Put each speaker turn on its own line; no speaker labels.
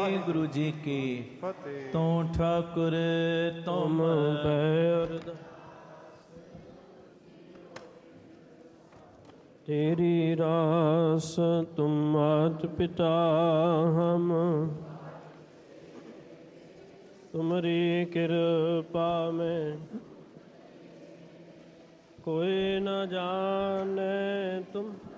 वाहिगुरु जी की फतेह। तो ठाकुर तुम
तेरी रास तुम मात पिता हम, तुम्हारी कृपा में कोई न जाने तुम